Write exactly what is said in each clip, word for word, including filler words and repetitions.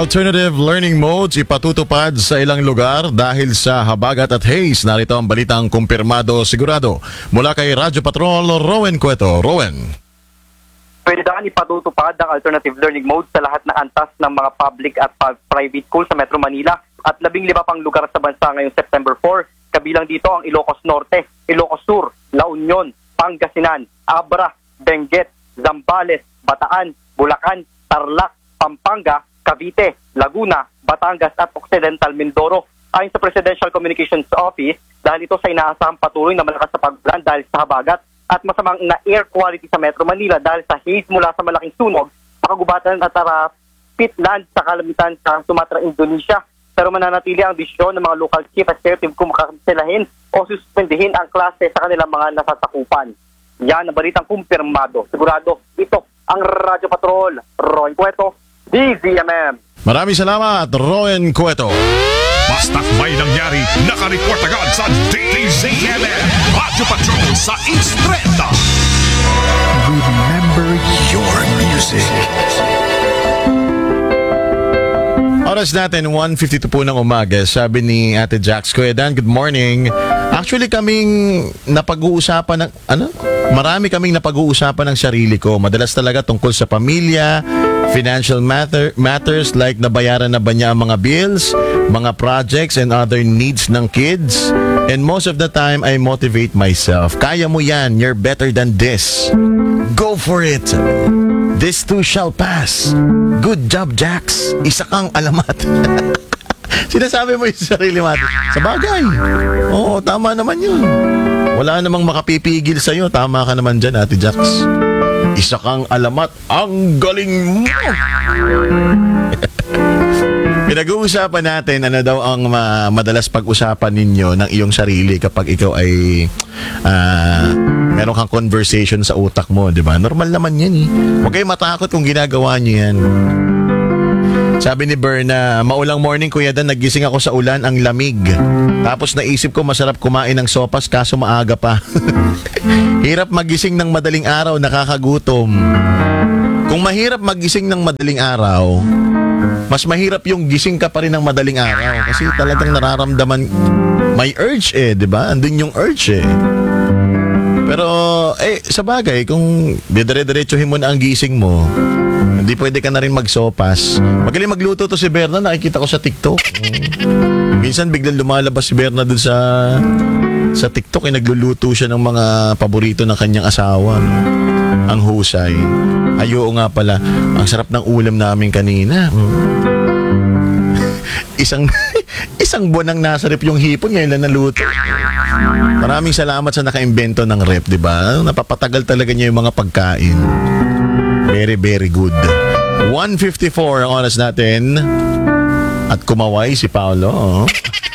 Alternative learning modes ipatutupad sa ilang lugar dahil sa habagat at haze. Narito ang balitang kumpirmado sigurado mula kay Radyo Patrol, Rowen Cueto. Rowen. Pwede daan ipatutupad ang alternative learning mode sa lahat ng antas ng mga public at private school sa Metro Manila at labing lima pang lugar sa bansa ngayong September four. Kabilang dito ang Ilocos Norte, Ilocos Sur, La Union, Pangasinan, Abra, Benguet, Zambales, Bataan, Bulacan, Tarlac, Pampanga, Cavite, Laguna, Batangas at Occidental Mindoro. Ayon sa Presidential Communications Office, dahil ito sa inaasahang patuloy na malakas sa pag-ulan dahil sa habagat at masamang na air quality sa Metro Manila dahil sa haze mula sa malaking sunog, pakagubatan at uh, pitland sa kalamitan sa Sumatra, Indonesia. Pero mananatili ang desisyon ng mga local chief executive kung makakanselahin o suspendihin ang klase sa kanilang mga nasasakupan. Yan ang balitang kumpirmado. Sigurado, ito ang Radyo Patrol, Roy Cueto, D Z M M. Maraming salamat, Rowen Cueto. Basta't may nangyari, nakareport agad sa D Z M M. Radyo Patrol sa Instreta. Remember your music. Oras natin, one fifty-two po ng umaga. Sabi ni Ate Jax, Kuya Dan, good morning. Actually, kaming napag-uusapan ng, ano? Marami kaming napag-uusapan ng sarili ko. Madalas talaga tungkol sa pamilya, financial matter, matters like nabayaran na ba niya ang mga bills, mga projects and other needs ng kids. And most of the time, I motivate myself. Kaya mo yan. You're better than this. Go for it. This too shall pass. Good job, Jax. Isa kang alamat. Sinasabi mo yung sarili mo. Sa bagay. Oo, tama naman yun. Wala namang makapipigil sa'yo. Tama ka naman dyan, Ate Jax. Isa kang alamat. Ang galing mo! Pinag-uusapan natin ano daw ang uh, madalas pag-usapan ninyo ng iyong sarili kapag ikaw ay uh, meron kang conversation sa utak mo, di ba? Normal naman yan eh. Huwag kayo matakot kung ginagawa niyo yan. Sabi ni Berna, maulang morning Kuya Dan, nagising ako sa ulan, ang lamig. Tapos naisip ko masarap kumain ng sopas kaso maaga pa. Hirap magising ng madaling araw, nakakagutom. Kung mahirap magising ng madaling araw, mas mahirap yung gising ka pa rin ng madaling araw kasi talagang nararamdaman may urge eh, di ba? Andun yung urge eh. Pero eh sa bagay, kung dire-diretsuhin mo na ang gising mo, hindi pwede ka na rin magsopas. Magaling magluto to si Berna, nakikita ko sa TikTok. Mm. Minsan biglang lumalabas si Berna dun sa sa TikTok, eh, nagluluto siya ng mga paborito ng kanyang asawa. No? Ang husay. Ayo nga pala, ang sarap ng ulam namin kanina. Mm. isang isang buwan nang nasa rep yung hipon, ngayon lang naluto. Maraming salamat sa nakaimbento ng rep, di ba? Napapatagal talaga niya yung mga pagkain. Very, very good. one fifty-four ang oras natin. At kumaway si Paolo. Oh.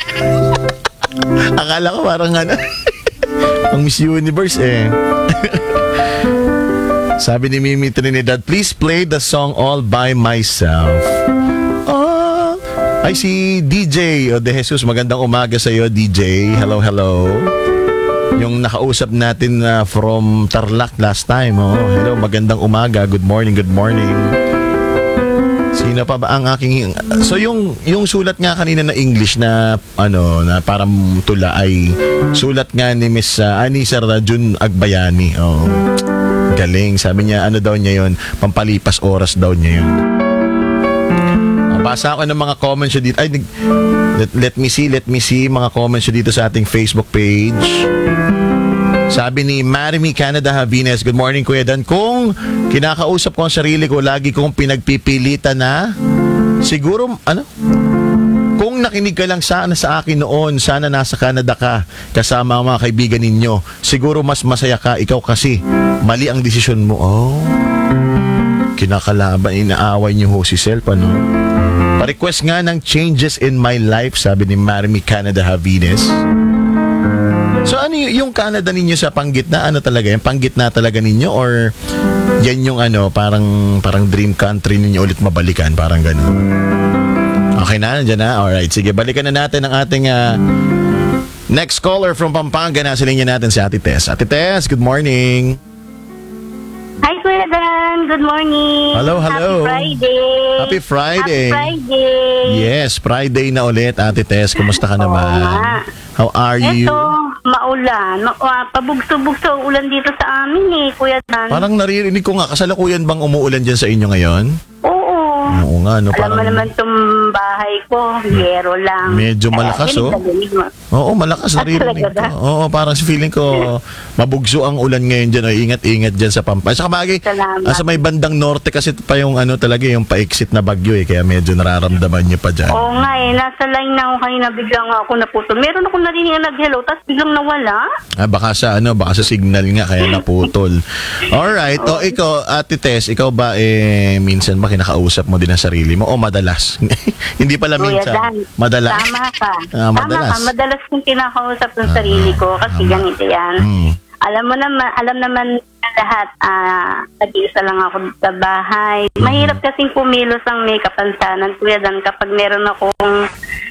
Akala ko parang ano, ang Miss Universe eh. Sabi ni Mimi Trinidad, please play the song All By Myself. Oh, ay si D J O De Jesus, magandang umaga sa iyo D J. Hello, hello. Yung nakausap natin uh, from Tarlac last time. Oh. Hello, magandang umaga. Good morning, good morning. Sino pa ba ang aking... So yung yung sulat nga kanina na English na ano na parang tula ay sulat nga ni Miss uh, Anisa Rajun Agbayani. Oh. Galing. Sabi niya, ano daw niya yun? Pampalipas oras daw niya yun. Basa ako ng mga comments siya dito. Ay, let, let me see, let me see mga comments siya dito sa ating Facebook page. Sabi ni Marimi Canada Havines, good morning Kuya Dan. Kung kinakausap ko ang sarili ko, lagi kong pinagpipilitan na siguro, ano? Kung nakinig ka lang sana sa akin noon, sana nasa Canada ka kasama ang mga kaibigan ninyo. Siguro mas masaya ka, ikaw kasi mali ang desisyon mo. Oh, kinakalaban, inaaway niyo ho si Self, ano? Pa-request nga ng changes in my life, sabi ni Marimi Canada Havines. So ano y- yung Canada ninyo sa panggitna, ano talaga yan? Panggitna talaga ninyo or yan yung ano, parang parang dream country ninyo ulit mabalikan, parang gano'n? Okay na, nandiyan na. Alright, sige, balikan na natin ang ating uh, next caller from Pampanga. Nasa linya natin si Ate Tess. Ate Tess, good morning. Hi, Kuya Dan. Good morning. Hello, hello. Happy Friday. Happy Friday. Happy Friday. Yes, Friday na ulit, Ate Tess. Kumusta ka Oo naman? nga. How are you? Ito, maulan. Ma- uh, pabugso-bugso ulan dito sa amin eh, Kuya Dan. Parang naririnig ko nga, kasalukuyan bang umuulan dyan sa inyo ngayon? Oo. Oo nga, no? Alam Parang mo naman itong bahay ko, yero lang. medyo malakas, Kaya, oh. dinig na dinig mo. Oo, malakas Ah, naririnig talaga ko. Oo, parang feeling ko mabugso ang ulan ngayon dyan. O, ingat-ingat dyan sa Pampanga. Saka bagay, Salamat. ah, sa may bandang norte kasi pa yung ano talaga, yung paiksit na bagyo eh. Kaya medyo nararamdaman nyo pa dyan. Oo nga eh, nasa line na ako kanina, biglang ako naputol. Meron ako narinig na nag-hello, tapos biglang nawala. Ah, baka sa ano, baka sa signal nga kaya naputol. Alright, o ikaw, Ate Tess, ikaw ba eh minsan ba kinakausap mo din ang sarili mo o madalas? Hindi pala Kuya minsan. Dan, Madalas. Tama ka. Ah, madalas. Tama ka. Madalas kong kinakausap ng sarili ko kasi ganito yan. Hmm. Alam mo naman, alam naman na lahat, ah, nag-iisa lang ako sa bahay. Mahirap kasing pumilos ang may kapansanan, Kuya Dan, kapag meron akong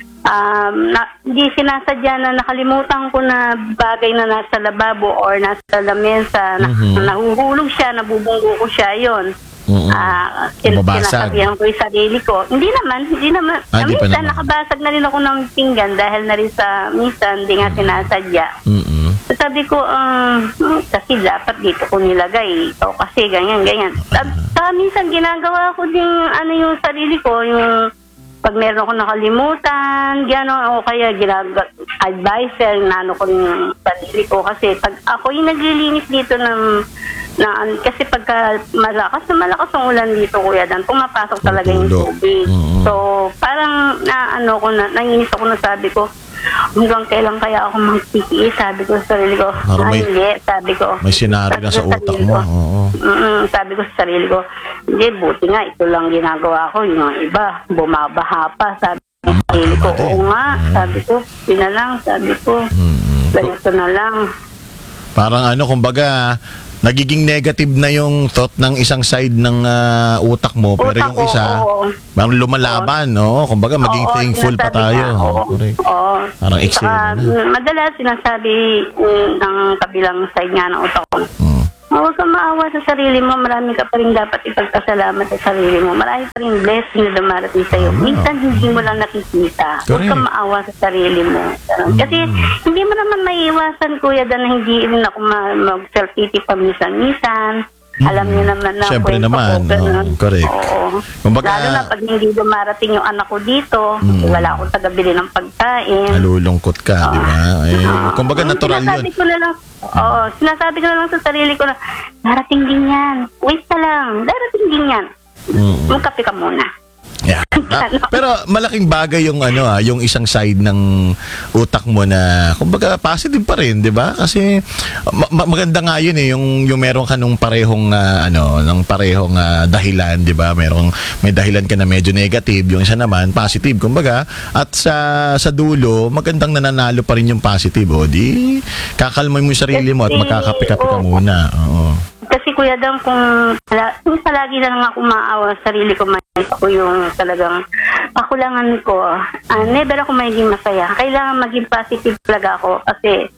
um, na, hindi sinasadya na nakalimutan ko na bagay na nasa lababo or nasa lamesa, na, Mhm. nahuhulog siya, nabubunggo ko siya, yon. Oo. Ah, sin- Mababasag. sinasabihan ko yung sarili ko. Hindi naman, hindi naman. Ah, hindi pa minsan naman. nakabasag na rin ako ng pinggan dahil na rin sa minsan hindi nga sinasadya. Mm-mm. Sabi ko, um, hmm, kasi dapat dito ko nilagay. Ito kasi ganyan, ganyan. At sa minsan ginagawa ko din ano yung sarili ko, yung pag meron ako nakalimutan, gano'n, o kaya ginag- advisor, nano ko rin yung sarili ko. Kasi pag ako yung naglilinis dito ng, na, kasi pagka malakas na malakas ang ulan dito, Kuya Dan, pumapasok talaga yung Tutulog. tubig. Mm-mm. So, parang na ano ko na, nanginis ako na sabi ko, hanggang kailan kaya ako magtitiis, sabi ko sa sarili ko. Parang may- Ay, hindi, sabi ko. May senaryo na sa Sabi ko utak sarili mo. ko. Oo. Mm, sabi ko sa sarili ko, hindi, buti nga, ito lang ginagawa ko. Yung iba, bumabaha pa. Sabi ko sa sarili ko, oo nga. Sabi ko, yun na lang, sabi ko. Mm-mm. Ganito na lang. Parang ano, kumbaga, nagiging negative na yung thought ng isang side ng ah, utak mo, pero Utak yung ko, isa, oo. parang lumalaban, no? Kumbaga, maging Oo, thankful pa sinasabi tayo. nga, Oo, Correct. oo. Parang Saka, eksena na. mm, madalas sinasabi mm, ng kabilang side nga ng utak ko, Mm. huwag kang maawa sa sarili mo. Marami ka pa rin dapat ipagpasalamat sa sarili mo. Marami pa rin blessing na dumarating sa'yo. Tama. Minsan hindi mo lang nakikita. Huwag Correct. kang maawa sa sarili mo. Ganun. Kasi hindi mo naman maiiwasan, Kuya Dan, na hindi rin ako ma- mag-self-pity pa minsan-minsan. Alam niyo naman na Siyempre kwento naman, ko, ganun. oo, correct. Oo. Kumbaga- Lalo na pag hindi dumarating yung anak ko dito, Mm. wala akong tagabili ng pagkain. Nalulungkot ka, di ba? Eh, Ah, kumbaga, yung natural yun. Sinasabi ko na lang, oo, sinasabi ko na lang sa sarili ko na, darating din yan. Wait na lang, darating din yan. Mm. Magkape ka muna. Yeah. Ah, pero malaking bagay yung ano ah, yung isang side ng utak mo na kumbaga positive pa rin, 'di ba? Kasi ma- ma- maganda nga 'yun eh, yung yung meron ka nung parehong ah, ano, ng parehong ah, dahilan, 'di ba? Merong may dahilan ka na medyo negative, yung isa naman positive, kumbaga. At sa sa dulo, magandang nananalo pa rin yung positive, o di kakalma mo yung sarili mo at Kasi, magkakape-kape ka oo. muna. Oo. Kasi Kuya Dan, kung, pala, kung palagi na lang ako maawa sa sarili ko, makikita ko yung talagang pakulangan ko, ah, never ako magiging masaya. Kailangan maging positive talaga ako kasi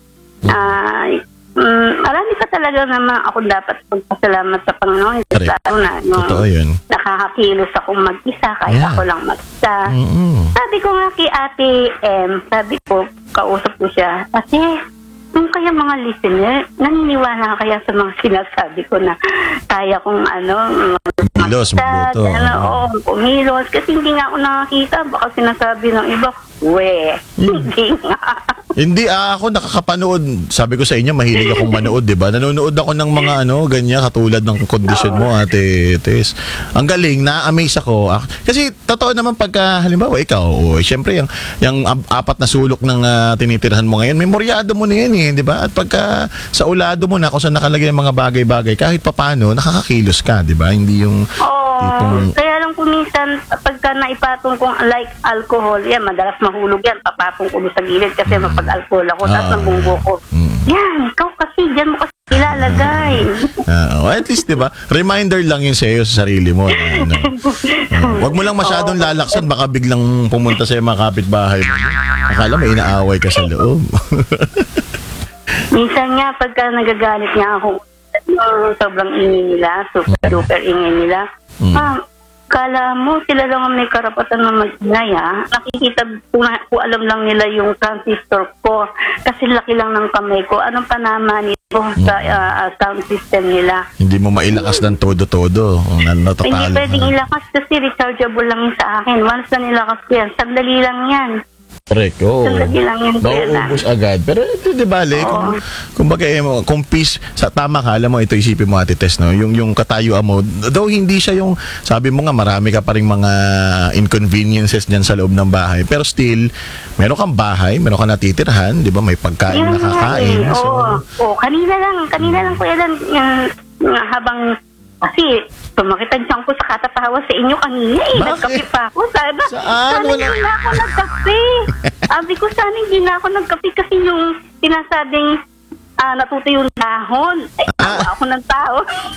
ah, mm, marami pa talaga naman ako dapat magpasalamat sa Panginoon. Correct. Lalo na yung Totoo 'yun. nakakakilos akong mag-isa kahit Yeah. ako lang mag-isa. Mm. Sabi ko nga kay Ate M, sabi ko, kausap ko siya, kasi kung kaya mga listener, naniniwala kaya sa mga sinasabi ko na kaya kong ano, Kumilos, mag-isa, magluto. ano, oo, kumilos. Kasi hindi nga ako nakakita, baka sinasabi ng iba, we, hindi nga. Hindi, ah, ako nakakapanood. Sabi ko sa inyo, mahilig akong manood, di ba? Nanonood ako ng mga ano, ganyan, katulad ng kondisyon mo, Ate Tess. Ang galing, na-amaze ako. Ah, kasi, totoo naman pagka, halimbawa, ikaw, oh, syempre, yung, yung ap- apat na sulok ng ah, tinitirhan mo ngayon, memoryado mo na yan eh, di ba? At pagka sa ulado mo na, kung saan nakalagay ang mga bagay-bagay, kahit papano, nakakakilos ka, di ba? Hindi yung Oo, tipong, kaya lang kung minsan, pagka naipatong kong like alcohol, yan, madalas mahulog yan, papatong ko sa gilid kasi mapag-alcohol ako, tapos Ah. nabunggo ko. Mm. Yan, ikaw kasi, dyan mo kasi ilalagay. Ah, oh, at least, di ba? Reminder lang yun sa iyo, sa sarili mo. Na, ano. Ah, wag mo lang masyadong lalaksan, baka biglang pumunta sa mga kapitbahay mo. Akala may inaaway ka sa loob. Minsan nga, pagka nagagalit niya ako, uh, sobrang ingay nila, super duper ingay nila. Mm. Ah, kala mo sila lang ang may karapatan na mag-ingay, ha? Nakikita ko, na- ko alam lang nila yung transistor ko kasi laki lang ng kamay ko. Anong panama nito sa ah, sound system nila? Hindi mo mailakas ng todo-todo. O, na, na, Hindi total. pwedeng ilakas kasi rechargeable lang yun sa akin. Once na nilakas ko yan, sandali lang yan. Correct, oo. Sandali lang yun, kuya Dan. Nauubos agad. Pero ito, di bale, kung, kung baga, eh, mo- kung peace, sa tama ka, alam mo, ito isipin mo, Ate Tess, no? Yung, yung katayuan mo, though hindi siya yung, sabi mo nga, marami ka pa rin mga inconveniences dyan sa loob ng bahay. Pero still, meron kang bahay, meron kang natitirhan, di ba? May pagkain Yun na nga kakain. eh. So, Oo. Oo, kanina lang, kanina lang kuya Dan, yung, yung habang, kasi, tumakitan siyang ko sa katatawa sa inyo kanina eh. Bakit? Nagkape pa ako. Sabi, Saan? sana Wala- hindi na ako nagkape. Sabi ko, sana hindi na ako nagkape kasi yung sinasabing ah, natuto yung dahon. Ay, tawa Ah. ako ng tao.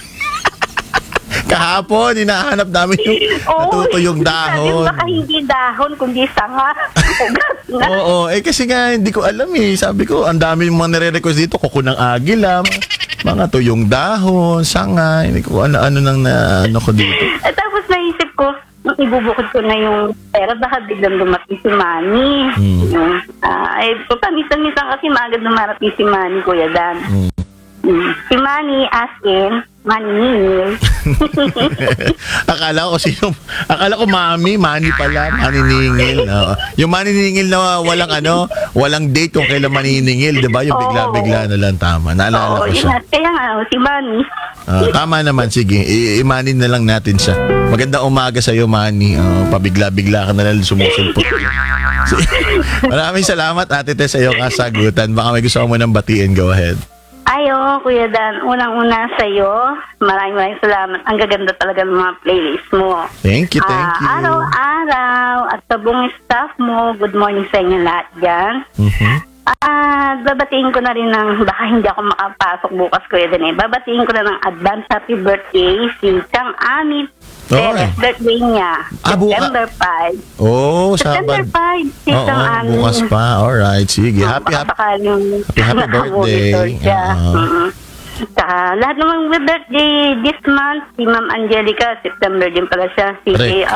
kahapon, hinahanap namin yung natuto yung Sabi dahon. baka hindi dahon, kundi sanga. Ugat na. Oo, eh kasi nga hindi ko alam eh. Sabi ko, ang dami yung mga nire-request dito, kuko ng agila, mga, mga tuyong dahon, sanga, hindi ko ano-ano nang na, ano ko dito. At tapos naisip ko, nung ibubukod ko na yung pera, baka biglang dumating si Manny. Hmm. Yung, ah, eh, so, minsan-minsan kasi maagad dumarating si Manny, Kuya Dan. Hmm. Hmm. Si Manny, as in, Manny Ningil. Akala ko sino, akala ko mami, mani pala, maniningil. Oo. Yung maniningil na walang ano, walang date kung kailan maniningil, 'di ba? Yung Oo. bigla-bigla na lang, tama. Naalala Oo, ko yun siya. nga. Kaya nga, oh, si Manny. Ah, tama naman, sige. I- imanin na lang natin siya. Magandang umaga sa iyo, Manny. Oh, pabigla-bigla ka na lang sumusulpot. Si- Maraming salamat, Ate Tess, sa iyong kasagutan. Baka may gusto mo nang batiin, go ahead. Ayo, Kuya Dan, unang-una sa'yo, maraming maraming salamat. Ang gaganda talaga ng mga playlist mo. Thank you, thank you. Ah, araw-araw at sa buong staff mo, good morning sa inyo lahat dyan. Mhm. Ah, babatiin ko na rin ng, baka hindi ako makapasok bukas, Kuya Dan eh. Babatiin ko na ng advance happy birthday si Chang Amit Perez, Okay. birthday niya. Ah, buka- September five. Oh, September Sabad. five, si Oo, Chang Amit. bukas pa. Alright, sige. Happy, happy. Happy, happy, happy birthday. Siya. Oo. Mm-mm. Saka lahat namang birthday this month, si Ma'am Angelica, September din pala siya. Si Correct.